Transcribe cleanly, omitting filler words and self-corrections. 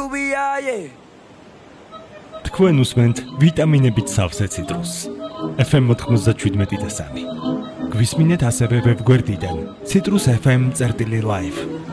Lluvia. თქვენ უსმენთ ვიტამინებით სავსე ციტრუსს. FM 97.3. გვისმინეთ ასევე ვებგვერდიდან citrus.fm/live.